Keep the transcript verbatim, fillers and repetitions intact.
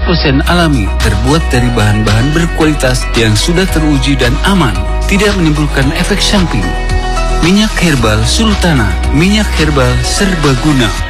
persen alami, terbuat dari bahan-bahan berkualitas yang sudah teruji dan aman, tidak menimbulkan efek samping. Minyak herbal Sultana, minyak herbal serbaguna.